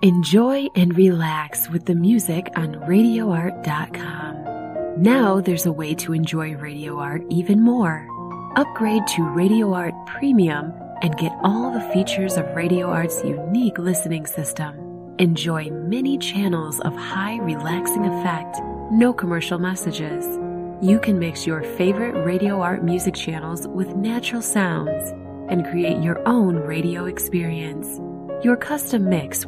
Enjoy and relax with the music on RadioArt.com. Now there's a way to enjoy Radio Art even more. Upgrade to Radio Art Premium and get all the features of Radio Art's unique listening system. Enjoy many channels of high relaxing effect, no commercial messages. You can mix your favorite Radio Art music channels with natural sounds and create your own radio experience. Your custom mix